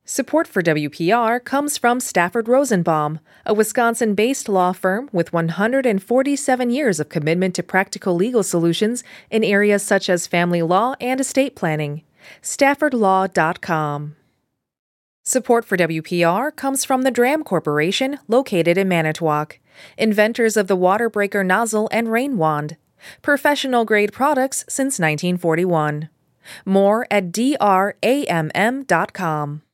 Support for WPR comes from Stafford Rosenbaum, a Wisconsin-based law firm with 147 years of commitment to practical legal solutions in areas such as family law and estate planning. StaffordLaw.com. Support for WPR comes from the Dram Corporation, located in Manitowoc, inventors of the water breaker nozzle and rain wand. Professional-grade products since 1941. More at DRAMM.com.